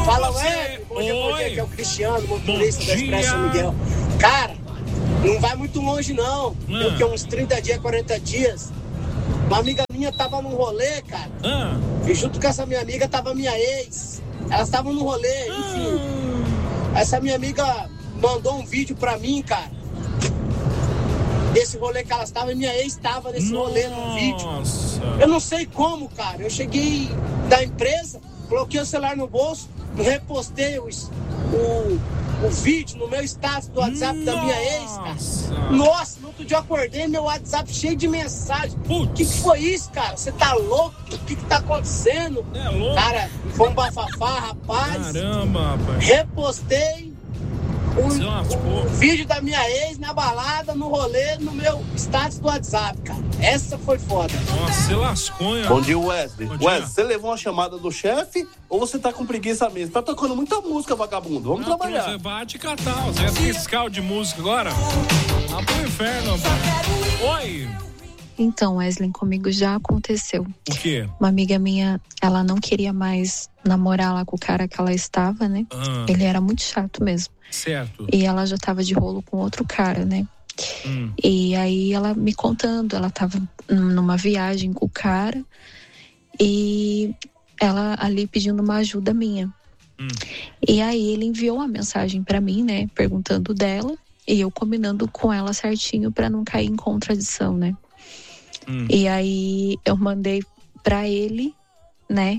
Fala, Wesley. Bom dia, aqui é o Cristiano, motorista da Expresso São Miguel. Cara, não vai muito longe, não. Deu que uns 30 dias, 40 dias. Uma amiga minha tava num rolê, cara. E junto com essa minha amiga tava minha ex. Elas estavam no rolê, enfim. Essa minha amiga mandou um vídeo pra mim, cara. Desse rolê que elas estavam, e minha ex estava nesse rolê no vídeo. Eu não sei como, cara. Eu cheguei da empresa, coloquei o celular no bolso, repostei o vídeo no meu status do WhatsApp da minha ex, cara. Nossa, no outro dia eu acordei, meu WhatsApp cheio de mensagem. O que foi isso, cara? Você tá louco? O que tá acontecendo? É louco? Cara, foi um bafafá, rapaz. Caramba, rapaz. Repostei o vídeo da minha ex na balada, no rolê, no meu status do WhatsApp, cara. Essa foi foda. Nossa, você lascou, hein? Bom dia, Wesley. Wesley, você levou uma chamada do chefe ou você tá com preguiça mesmo? Tá tocando muita música, vagabundo. Vamos trabalhar. Você vai te catar. Você é fiscal de música agora? Vai pro inferno, rapaz. Oi. Então, Wesley, comigo já aconteceu. O quê? Uma amiga minha, ela não queria mais namorar lá com o cara que ela estava, né? Ele era muito chato mesmo. Certo. E ela já tava de rolo com outro cara, né? E aí ela me contando, ela tava numa viagem com o cara e ela ali pedindo uma ajuda minha. E aí ele enviou uma mensagem pra mim, né? Perguntando dela e eu combinando com ela certinho pra não cair em contradição, né? E aí eu mandei pra ele, né?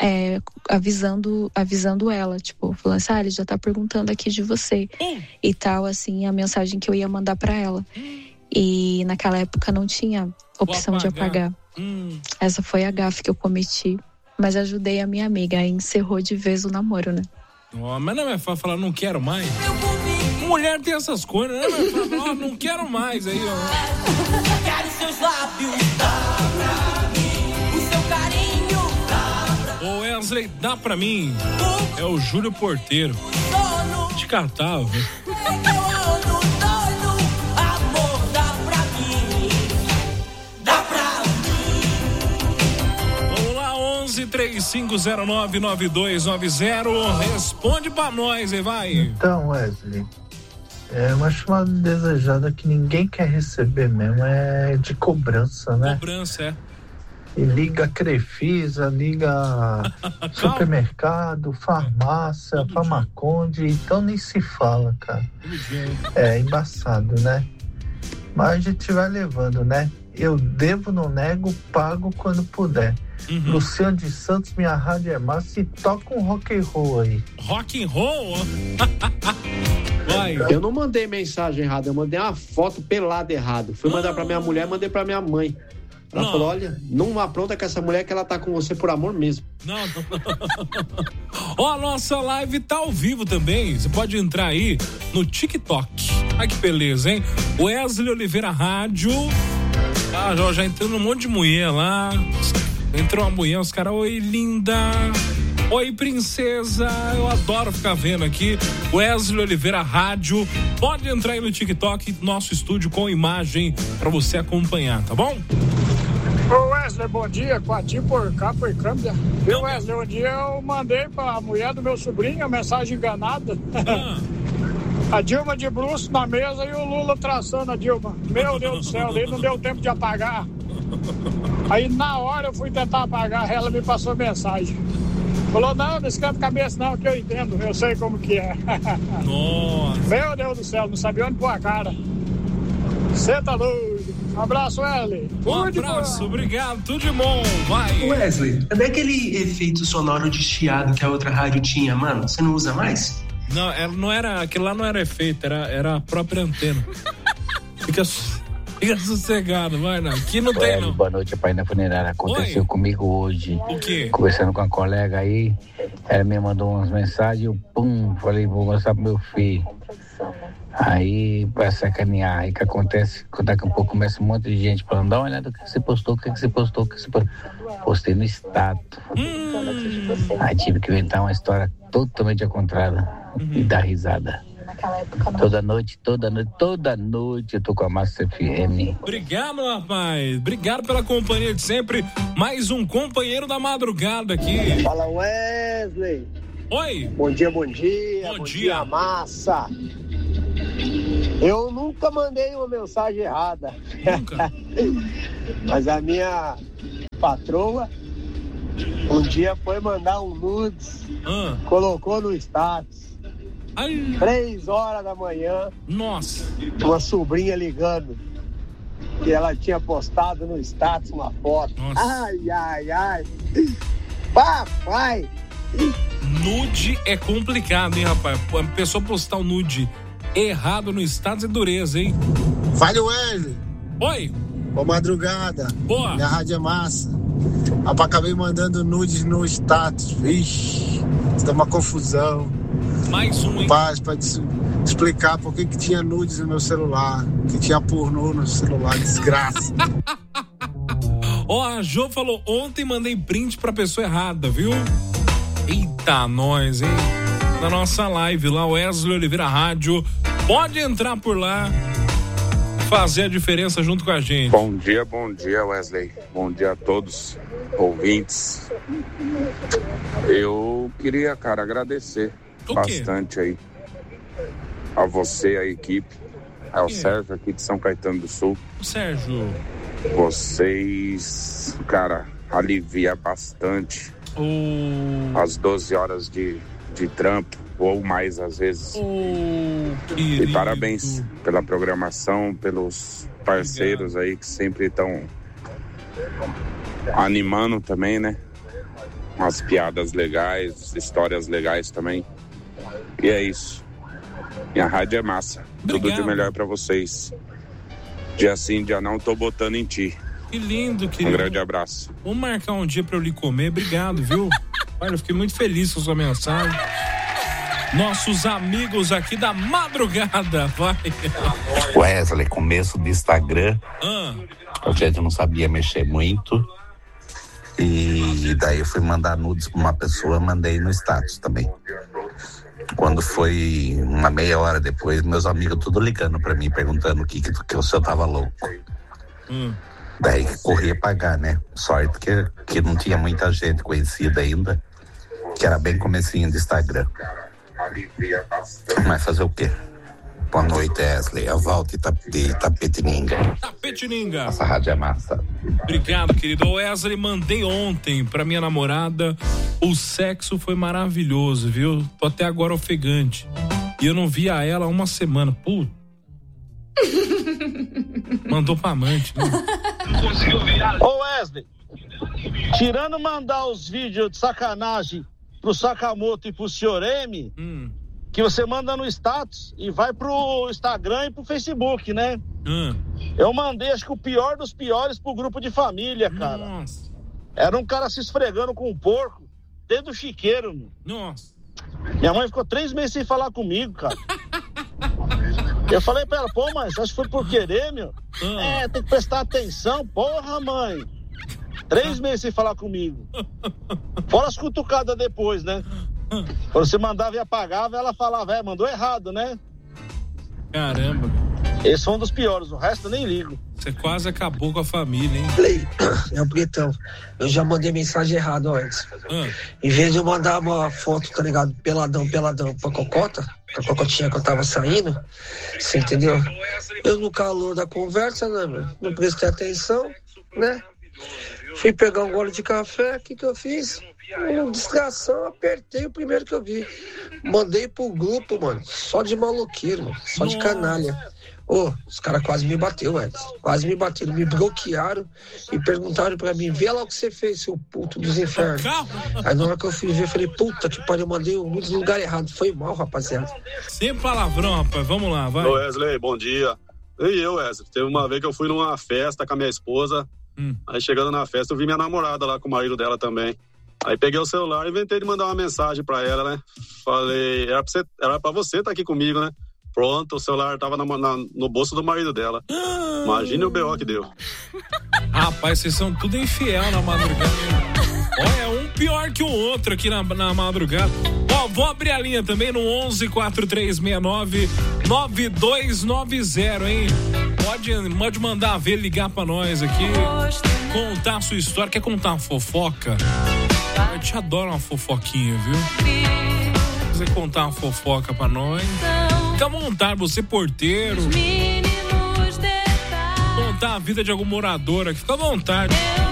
Avisando ela, tipo, falando assim, ele já tá perguntando aqui de você e tal, assim, a mensagem que eu ia mandar pra ela. E naquela época não tinha opção de apagar. Essa foi a gafe que eu cometi, mas ajudei a minha amiga, aí encerrou de vez o namoro, né? Mas não é falar, não quero mais. Mulher tem essas coisas, né? Mas falar, não quero mais aí, ó. Quero seus lábios, dá pra mim, o seu carinho. Ô Wesley, dá pra mim. É o Júlio Porteiro. De catar, velho. Amor, dá pra mim. Dá pra mim. Vamos lá, 11-3509-9290. Responde pra nós aí, vai. Então, Wesley, é uma chamada desejada que ninguém quer receber mesmo. É de cobrança, né? Cobrança, é. E liga Crefisa, liga supermercado, farmácia, Farmaconde, então nem se fala, cara. É embaçado, né? Mas a gente vai levando, né? Eu devo, não nego, pago quando puder. Luciano de Santos, minha rádio é massa e toca um rock and roll aí. Rock and roll? Vai. Eu não mandei mensagem errada, eu mandei uma foto pelada errado. Fui mandar pra minha mulher, mandei pra minha mãe. Ela falou, olha, não apronta com essa mulher que ela tá com você por amor mesmo. Não. Ó, a nossa live tá ao vivo também. Você pode entrar aí no TikTok. Ai, que beleza, hein? Wesley Oliveira Rádio. Já entrando um monte de mulher lá. Entrou uma mulher, os caras, oi, linda. Oi, princesa. Eu adoro ficar vendo aqui. Wesley Oliveira Rádio. Pode entrar aí no TikTok, nosso estúdio com imagem pra você acompanhar, tá bom? Ô Wesley, bom dia, Quati por cá, por câmbio. Viu, Wesley, um dia eu mandei pra mulher do meu sobrinho a mensagem enganada. A Dilma de bruço na mesa e o Lula traçando a Dilma. Meu Deus do céu, aí não deu tempo de apagar. Aí na hora eu fui tentar apagar, ela me passou mensagem. Falou, não esquenta a cabeça não, que eu entendo, eu sei como que é. Nossa. Meu Deus do céu, não sabia onde pôr a cara. Você tá doido. Um abraço, Wesley. Um abraço, obrigado, tudo de bom, vai. Wesley, cadê aquele efeito sonoro de chiado que a outra rádio tinha, mano? Você não usa mais? Não era, aquilo lá não era efeito, era a própria antena. Fica sossegado, vai, não. Aqui não tem, não. Boa noite, pai da funerária. Aconteceu comigo hoje. O quê? Conversando com a colega aí, ela me mandou umas mensagens, eu falei, vou mostrar pro meu filho. Aí, pra sacanear, aí que acontece, daqui a pouco começa um monte de gente falando, dá uma olhada o que você postou, postei no status. Aí tive que inventar uma história totalmente ao contrário e dar risada. Toda noite eu tô com a Massa FM. Obrigado, rapaz. Obrigado pela companhia de sempre. Mais um companheiro da madrugada aqui. Fala, Wesley. Oi. Bom dia. Bom dia, massa. Eu nunca mandei uma mensagem errada. Nunca? Mas a minha patroa um dia foi mandar um nudes, colocou no status. 3 horas da manhã. Nossa. Uma sobrinha ligando. E ela tinha postado no status uma foto. Nossa. Ai. Papai. Nude é complicado, hein, rapaz? A pessoa postar um nude errado no status é dureza, hein? Fale, Wesley. Oi. Boa madrugada. Boa. Minha rádio é massa. Rapaz, acabei mandando nudes no status. Vixe, isso dá uma confusão. Mais um, hein? Rapaz, pra explicar por que tinha nudes no meu celular. Que tinha pornô no celular. Desgraça. A Jo falou, ontem mandei print pra pessoa errada, viu? Eita, nós, hein? Na nossa live lá, Wesley Oliveira Rádio. Pode entrar por lá, fazer a diferença junto com a gente. Bom dia, Wesley. Bom dia a todos, ouvintes. Eu queria, cara, agradecer bastante aí a você, a equipe, ao Sérgio aqui de São Caetano do Sul. Sérgio. Vocês, cara, alivia bastante as 12 horas de trampo, ou mais às vezes. E parabéns pela programação, pelos parceiros aí que sempre estão animando também, né? Umas piadas legais, histórias legais também. E é isso. Minha rádio é massa. Tudo de melhor pra vocês. Dia sim, dia não, tô botando em ti. Que lindo, querido. Um grande abraço. Vamos marcar um dia pra eu lhe comer. Obrigado, viu? Olha, eu fiquei muito feliz com a sua mensagem. Nossos amigos aqui da madrugada, vai. Wesley, começo do Instagram. A gente não sabia mexer muito. E daí eu fui mandar nudes pra uma pessoa, mandei no status também. Quando foi uma meia hora depois, meus amigos tudo ligando pra mim, perguntando que o senhor tava louco. Daí corria pagar, né? Sorte que não tinha muita gente conhecida ainda, que era bem comecinho do Instagram. Mas fazer o quê? Boa noite, Wesley. A volta de Itapetininga. Itapetininga. Essa rádio é massa. Obrigado, querido. Wesley, mandei ontem pra minha namorada. O sexo foi maravilhoso, viu? Tô até agora ofegante. E eu não via ela há uma semana. Puta. Mandou pra amante, né? Ô Wesley, tirando mandar os vídeos de sacanagem pro Sakamoto e pro Sr. M, que você manda no status e vai pro Instagram e pro Facebook, né? Eu mandei, acho que o pior dos piores pro grupo de família, cara. Nossa. Era um cara se esfregando com um porco dentro do chiqueiro, meu. Nossa. Minha mãe ficou 3 meses sem falar comigo, cara. Eu falei pra ela, pô, mas acho que foi por querer, meu. Tem que prestar atenção, porra, mãe. 3 meses sem falar comigo. Fora as cutucadas depois, né? Quando você mandava e apagava, ela falava, mandou errado, né? Caramba. Esse foi um dos piores, o resto eu nem ligo. Você quase acabou com a família, hein? É o Bretão. Eu já mandei mensagem errada antes. Em vez de eu mandar uma foto, tá ligado? Peladão pra Cocota, a Cocotinha que eu tava saindo, você entendeu? Eu no calor da conversa, né, meu? Não prestei atenção, né? Fui pegar um gole de café, o que eu fiz? Distração, apertei o primeiro que eu vi. Mandei pro grupo, mano, só de maloqueiro, mano, só de canalha. Os caras quase me bateu, Edson. Quase me bateram, me bloquearam e perguntaram pra mim, vê lá o que você fez, seu puto dos infernos. Aí na hora que eu fui ver, eu falei, puta que pariu, eu mandei um no lugar errado. Foi mal, rapaziada. Sem palavrão, rapaz, vamos lá, vai. Ô Wesley, bom dia. E eu, Wesley, teve uma vez que eu fui numa festa com a minha esposa, aí chegando na festa eu vi minha namorada lá com o marido dela também. Aí peguei o celular e inventei de mandar uma mensagem pra ela, né? Falei, era pra você estar aqui comigo, né? Pronto, o celular tava no bolso do marido dela. Imagine o B.O. que deu. Rapaz, vocês são tudo infiel na madrugada. Olha, um pior que o outro aqui na madrugada. Vou abrir a linha também no 11-4369-9290, hein? Pode mandar ver, ligar pra nós aqui, contar a sua história. Quer contar uma fofoca? Eu te adoro uma fofoquinha, viu? quiser contar uma fofoca pra nós, fica à vontade, você porteiro. Contar a vida de algum morador aqui, fica à vontade.